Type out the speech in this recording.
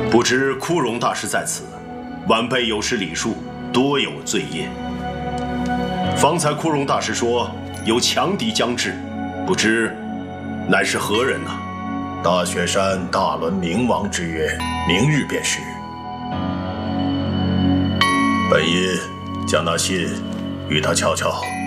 不知枯荣大师在此，晚辈有失礼数，多有罪业。方才枯荣大师说有强敌将至，不知乃是何人呢？ 大雪山大轮明王之约，明日便是。本爷将那信与他瞧瞧。